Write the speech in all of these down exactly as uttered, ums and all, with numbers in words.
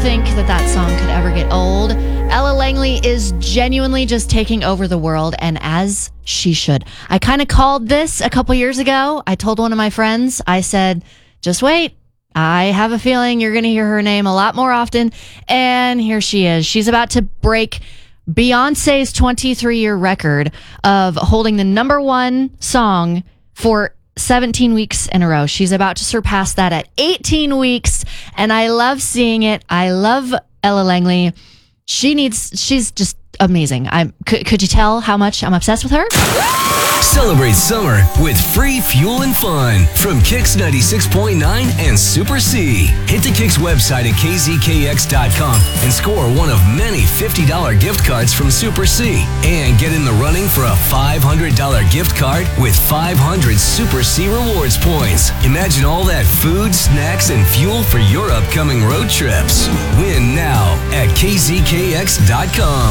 think that that song could ever get old. Ella Langley is genuinely just taking over the world, and as she should. I kind of called this a couple years ago. I told one of my friends, I said, just wait. I have a feeling you're going to hear her name a lot more often. And here she is. She's about to break Beyonce's twenty-three-year record of holding the number one song for seventeen weeks in a row. She's about to surpass that at eighteen weeks, and I love seeing it. I love Ella Langley. She needs, she's just amazing. I'm, could, could you tell how much I'm obsessed with her? Celebrate summer with free fuel and fun from Kix ninety-six point nine and Super C. Hit the Kix website at K Z K X dot com and score one of many fifty dollars gift cards from Super C. And get in the running for a five hundred dollars gift card with five hundred Super C rewards points. Imagine all that food, snacks, and fuel for your upcoming road trips. Win now at K Z K X dot com.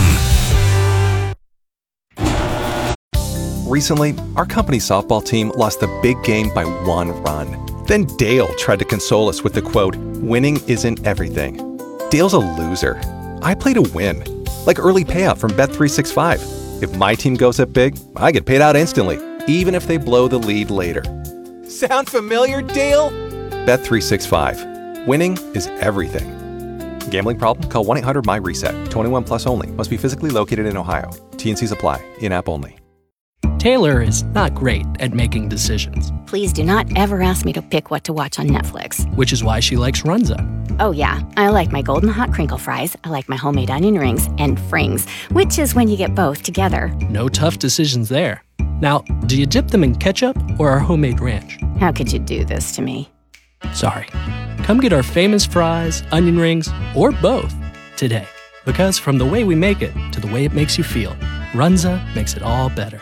Recently, our company softball team lost the big game by one run. Then Dale tried to console us with the quote, "Winning isn't everything." Dale's a loser. I play to win, like early payout from Bet three sixty-five. If my team goes up big, I get paid out instantly, even if they blow the lead later. Sound familiar, Dale? Bet three sixty-five. Winning is everything. Gambling problem? Call one eight hundred M Y reset. twenty-one plus only. Must be physically located in Ohio. T N Cs apply. In-app only. Taylor is not great at making decisions, Please do not ever ask me to pick what to watch on Netflix. which is why she likes Runza. Oh yeah, I like my golden hot crinkle fries, I like my homemade onion rings, and frings, which is when you get both together. No tough decisions there. Now, do you dip them in ketchup or our homemade ranch? How could you do this to me? Sorry. Come get our famous fries, onion rings, or both today. Because from the way we make it to the way it makes you feel, Runza makes it all better.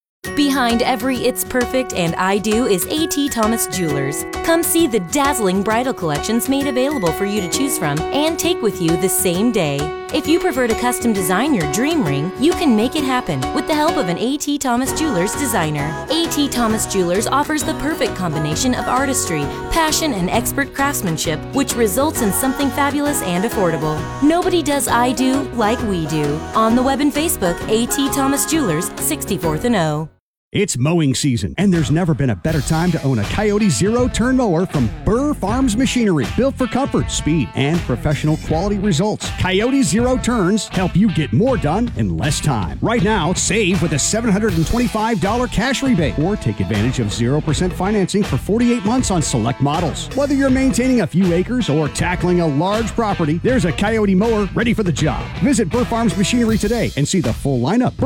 Behind every It's Perfect and I Do is A T Thomas Jewelers. Come see the dazzling bridal collections made available for you to choose from and take with you the same day. If you prefer to custom design your dream ring, you can make it happen with the help of an A T Thomas Jewelers designer. A T Thomas Jewelers offers the perfect combination of artistry, passion, and expert craftsmanship, which results in something fabulous and affordable. Nobody does I Do like we do. On the web and Facebook, A T Thomas Jewelers, sixty-fourth and O. It's mowing season, and there's never been a better time to own a Coyote zero-turn mower from Burr Farms Machinery. Built for comfort, speed, and professional quality results. Coyote Zero Turns help you get more done in less time. Right now, save with a seven hundred twenty-five dollars cash rebate, or take advantage of zero percent financing for forty-eight months on select models. Whether you're maintaining a few acres or tackling a large property, there's a Coyote mower ready for the job. Visit Burr Farms Machinery today and see the full lineup.